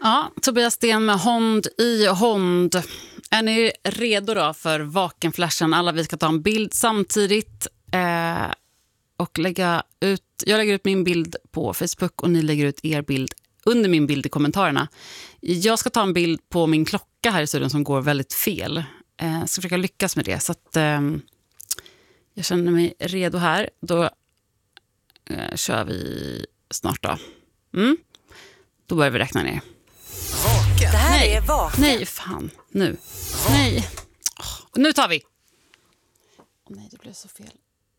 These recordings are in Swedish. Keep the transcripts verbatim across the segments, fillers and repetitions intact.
Ja, Tobias Sten med Hond i Hond. Är ni redo då för vakenflashen? Alla vi ska ta en bild samtidigt eh, och lägga ut. Jag lägger ut min bild på Facebook och ni lägger ut er bild under min bild i kommentarerna. Jag ska ta en bild på min klocka här i studion som går väldigt fel. Eh, jag ska försöka lyckas med det så att eh, jag känner mig redo här. Då eh, kör vi snart då. Mm. Då börjar vi räkna ner. Vaken. Det här Nej. är vaken. Nej, fan. Nu. Vaken. Nej. Oh, nu tar vi. Oh, nej, det blev så fel.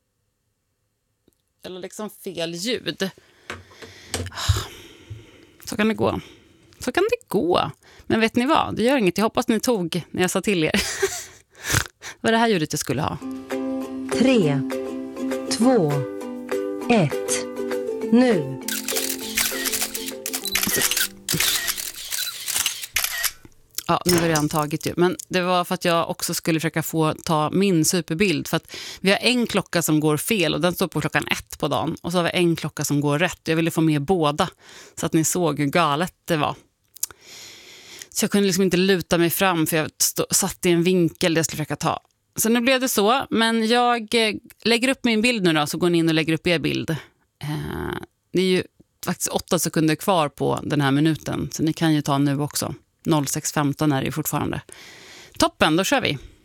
Eller liksom fel ljud. Så kan det gå. Så kan det gå. Men vet ni vad? Det gör inget. Jag hoppas ni tog när jag sa till er. Vad är det här ljudet jag skulle ha? Tre, två, ett. Nu. Ja, nu har jag redan tagit ju. Men det var för att jag också skulle försöka få ta min superbild. För att vi har en klocka som går fel och den står på klockan ett på dagen. Och så har vi en klocka som går rätt. Jag ville få med båda så att ni såg hur galet det var. Så jag kunde liksom inte luta mig fram för jag stå, satt i en vinkel där jag skulle försöka ta. Så nu blev det så. Men jag eh, lägger upp min bild nu då, så går ni in och lägger upp er bild. Eh, det är ju faktiskt åtta sekunder kvar på den här minuten. Så ni kan ju ta nu också. noll sex femton är det ju fortfarande. Toppen, då kör vi.